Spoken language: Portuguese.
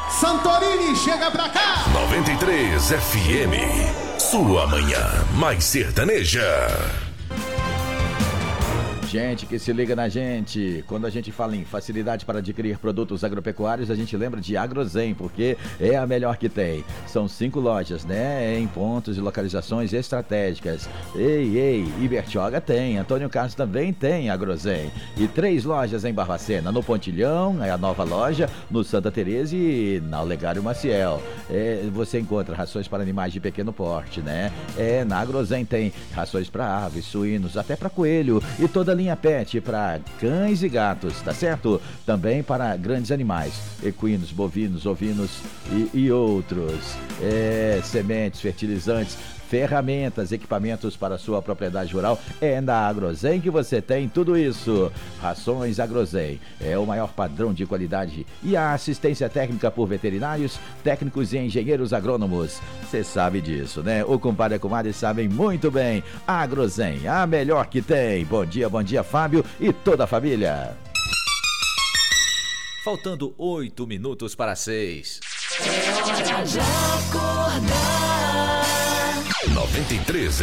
Santorini, chega pra cá! 93 FM, sua manhã mais sertaneja. Gente que se liga na gente, quando a gente fala em facilidade para adquirir produtos agropecuários, a gente lembra de Agrozen, porque é a melhor que tem. São 5 lojas, né, em pontos e localizações estratégicas. E Bertioga tem, Antônio Carlos também tem Agrozen. E 3 lojas em Barbacena, no Pontilhão, é a nova loja, no Santa Teresa e na Olegário Maciel. Você encontra rações para animais de pequeno porte, né? Na Agrozen tem rações para aves, suínos, até para coelho e toda a linha pet para cães e gatos, tá certo? Também para grandes animais, equinos, bovinos, ovinos e outros. Sementes, fertilizantes, ferramentas, equipamentos para sua propriedade rural. É na Agrozen que você tem tudo isso. Rações Agrozen é o maior padrão de qualidade e a assistência técnica por veterinários, técnicos e engenheiros agrônomos. Você sabe disso, né? O compadre e a comadre sabem muito bem. Agrozen, a melhor que tem. Bom dia, Fábio e toda a família. Faltando 8 minutos para 6. É hora de acordar. 93